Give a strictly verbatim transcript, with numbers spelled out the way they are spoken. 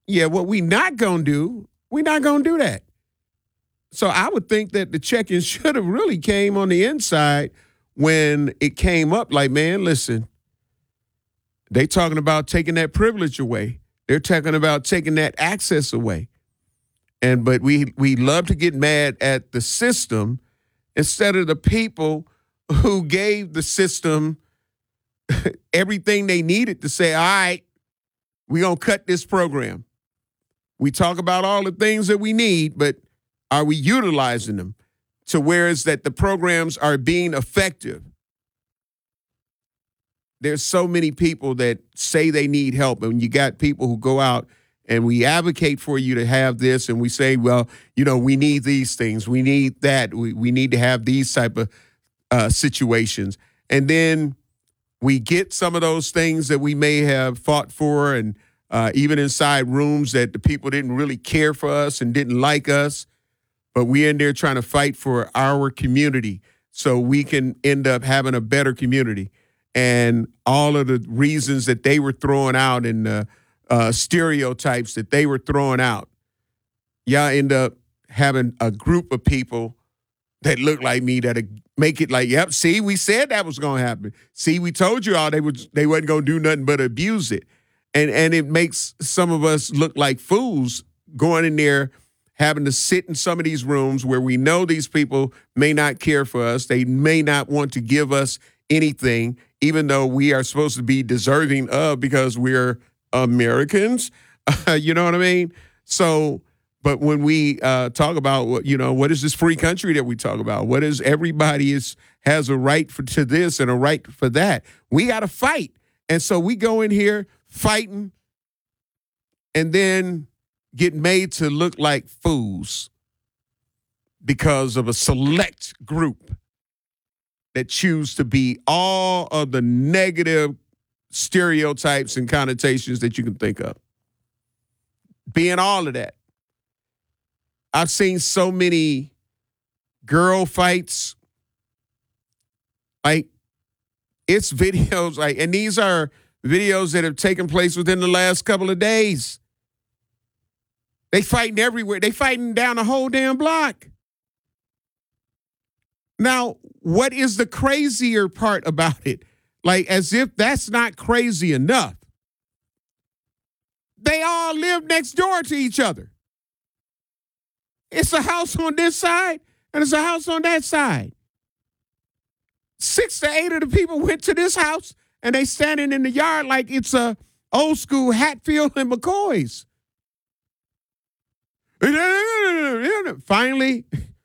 Yeah, what we not going to do, we not going to do that. So I would think that the check-in should have really came on the inside when it came up like, man, listen, they talking about taking that privilege away. They're talking about taking that access away. And but we we love to get mad at the system instead of the people who gave the system everything they needed to say, all right, we're going to cut this program. We talk about all the things that we need, but are we utilizing them to where it's that the programs are being effective? There's so many people that say they need help, and you got people who go out and we advocate for you to have this, and we say, well, you know, we need these things. We need that. We, we need to have these type of uh, situations. And then we get some of those things that we may have fought for, and uh, even inside rooms that the people didn't really care for us and didn't like us, but we in there trying to fight for our community so we can end up having a better community. And all of the reasons that they were throwing out and the uh, stereotypes that they were throwing out, y'all end up having a group of people that look like me that make it like, yep, see, we said that was going to happen. See, we told you all they would they wasn't going to do nothing but abuse it. And and it makes some of us look like fools going in there, having to sit in some of these rooms where we know these people may not care for us. They may not want to give us anything, even though we are supposed to be deserving of because we're Americans. Uh, you know what I mean? So, but when we uh, talk about, what you know, what is this free country that we talk about? What is everybody is has a right for, to this and a right for that? We got to fight. And so we go in here fighting and then get made to look like fools because of a select group that choose to be all of the negative stereotypes and connotations that you can think of. Being all of that. I've seen so many girl fights. Like, it's videos, like, and these are videos that have taken place within the last couple of days. They fighting everywhere. They fighting down the whole damn block. Now, what is the crazier part about it? Like, as if that's not crazy enough. They all live next door to each other. It's a house on this side, and it's a house on that side. Six to eight of the people went to this house, and they standing in the yard like it's a old school Hatfield and McCoy's. Finally,